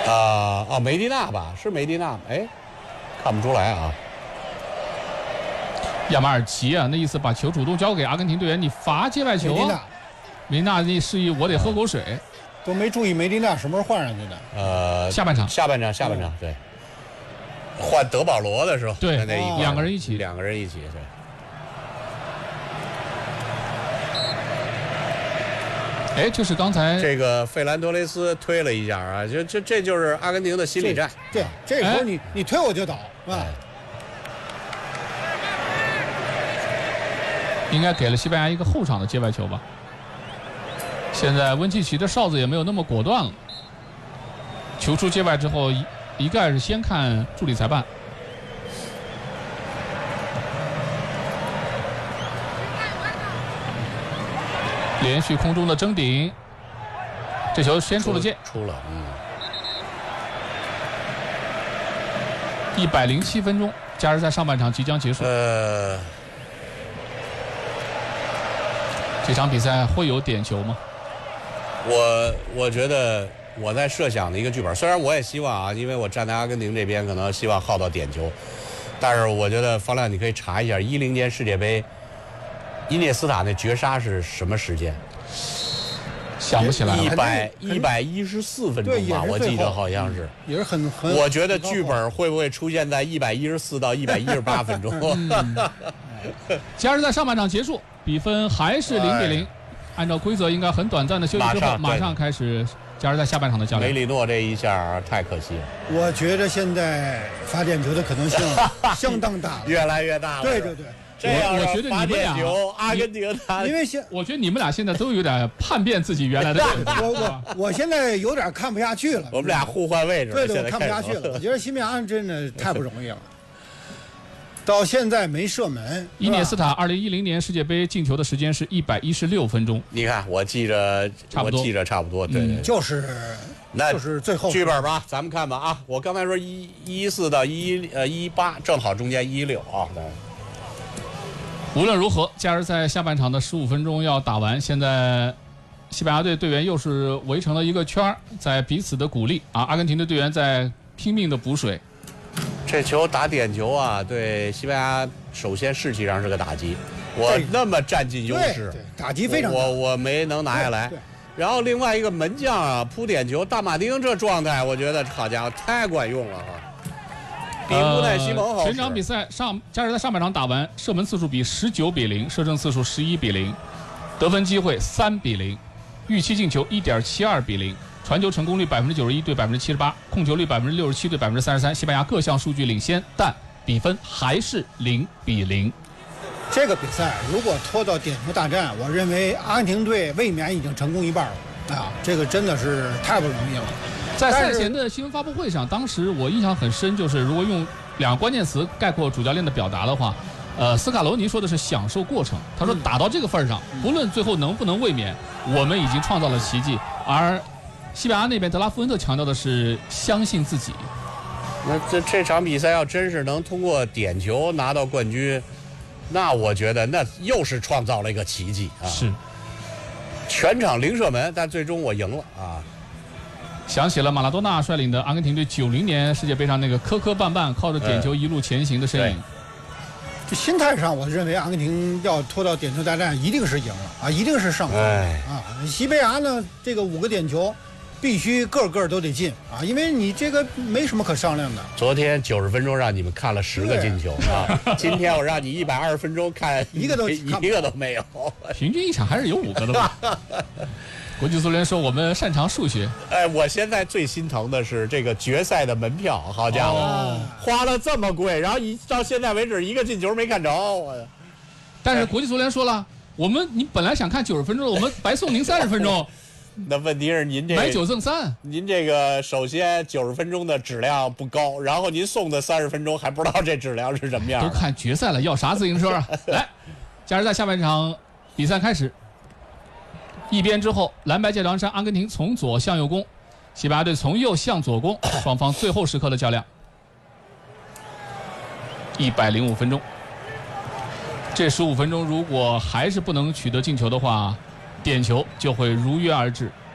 梅迪纳吧，是梅迪纳吗？哎，看不出来啊。 亚马尔奇啊，那意思把球主动交给阿根廷队员，你罚界外球啊。梅迪纳那示意我得喝口水， 都没注意梅迪纳什么时候换上去的。 下半场， 对，换德保罗的时候， 对，两个人一起， 对。 哎，就是刚才这个费兰多雷斯推了一下啊，这就是阿根廷的心理战。 对，这时候你推我就倒，是吧？ 应该给了西班牙一个后场的界外球吧。现在温契奇的哨子也没有那么果断了，球出界外之后，一概是先看助理裁判。连续空中的争顶，这球先出了界， 出了 ，107分钟，加时赛上半场即将结束。这场比赛会有点球吗？ 我觉得我在设想的一个剧本，虽然我也希望啊，因为我站在阿根廷这边，可能希望耗到点球，但是我觉得方亮你可以查一下10年世界杯。伊涅斯塔那绝杀是什么时间？ 想不起来了。 114分钟吧，我记得好像是。 也是很。 我觉得剧本会不会出现在114到118分钟？ 加时赛上半场结束，比分还是0-0。按照规则，应该很短暂的休息之后，马上开始加时赛下半场的较量。 梅里诺这一下太可惜了。 我觉得现在罚点球的可能性相当大， 越来越大了。 对。 我觉得你们俩， 阿根廷因为我觉得你们俩现在都有点叛变自己原来的点子。 我现在有点看不下去了。 我们俩互换位置。 对，我看不下去了。我觉得西班牙真的太不容易了，到现在没射门。 伊涅斯塔2010年世界杯进球的时间是116分钟。 你看，我记着差不多，对， 就是最后剧本吧，咱们看吧啊！我刚才说114到118，正好中间116啊。 无论如何，加时赛下半场的15分钟要打完。现在，西班牙队队员又是围成了一个圈，在彼此的鼓励啊。阿根廷的队员在拼命的补水。 这球打点球啊，对西班牙首先士气上是个打击。我那么占尽优势， 打击非常大。 我没能拿下来。然后另外一个门将啊扑点球，大马丁这状态，我觉得好家伙太管用了哈。比乌奈西蒙好。 全场比赛加时赛上半场打完，射门次数比19-0，射正次数11-0，得分机会3-0，预期进球1.72-0，传球成功率91%对78%，控球率67%对33%，西班牙各项数据领先，但比分还是0-0。 这个比赛如果拖到点球大战，我认为阿根廷队卫冕已经成功一半了。啊，这个真的是太不容易了。 在赛前的新闻发布会上，当时我印象很深，就是如果用2个关键词概括主教练的表达的话，斯卡罗尼说的是享受过程。他说打到这个份上，不论最后能不能卫冕，我们已经创造了奇迹。而西班牙那边德拉夫恩特强调的是相信自己。 那这场比赛要真是能通过点球拿到冠军，那我觉得那又是创造了一个奇迹啊！ 是， 全场零射门，但最终我赢了啊！ 想起了马拉多纳率领的阿根廷队90年世界杯上那个磕磕绊绊靠着点球一路前行的身影。 这心态上，我认为阿根廷要拖到点球大战一定是赢了啊，一定是胜了啊！西班牙呢，这个5个点球必须个个都得进啊，因为你这个没什么可商量的。 昨天90分钟让你们看了10个进球啊，今天我让你120分钟看一个都没有， 平均一场还是有5个的吧。国际足联说我们擅长数学。 哎，我现在最心疼的是这个决赛的门票，好家伙，花了这么贵，然后到现在为止1个进球没看着。 但是国际足联说了，你本来想看90分钟的，我们白送您30分钟。 那问题是您这买9赠3， 您这个首先90分钟的质量不高，然后您送的30分钟还不知道这质量是什么样。 都看决赛了，要啥自行车啊？来，加时赛下半场比赛开始。一边之后，蓝白界长衫阿根廷从左向右攻，西班牙队从右向左攻，双方最后时刻的较量。105分钟，这15分钟如果还是不能取得进球的话，点球就会如约而至。